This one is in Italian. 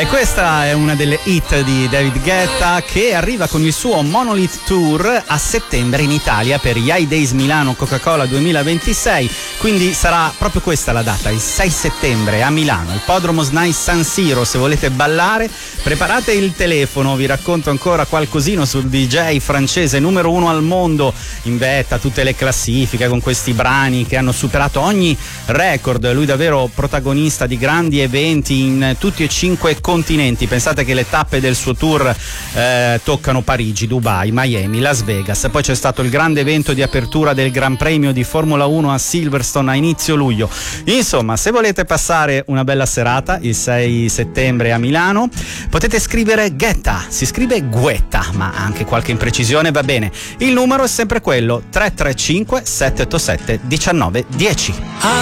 E questa è una delle hit di David Guetta, che arriva con il suo Monolith Tour a settembre in Italia per gli High Days Milano Coca-Cola 2026. Quindi sarà proprio questa la data, il 6 settembre a Milano, Ippodromo SNAI San Siro. Se volete ballare, preparate il telefono. Vi racconto ancora qualcosino sul DJ francese numero 1 al mondo, in vetta a tutte le classifiche con questi brani che hanno superato ogni record. Lui davvero protagonista di grandi eventi in tutti e 5 continenti. Pensate che le tappe del suo tour toccano Parigi, Dubai, Miami, Las Vegas. Poi c'è stato il grande evento di apertura del Gran Premio di Formula 1 a Silverstone a inizio luglio. Insomma, se volete passare una bella serata il 6 settembre a Milano, potete scrivere Guetta, si scrive Guetta, ma anche qualche imprecisione va bene. Il numero è sempre quello, 335 787 1910.